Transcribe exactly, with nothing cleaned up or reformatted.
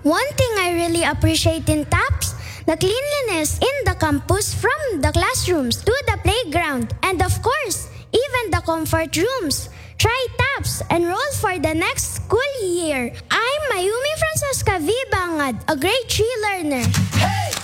One thing I really appreciate in TAPS, the cleanliness in the campus from the classrooms to the playground, and of course, even the comfort rooms. Try TAPS, enroll for the next school year. I'm Mayumi Francesca V. Bangad, a grade three learner. Hey!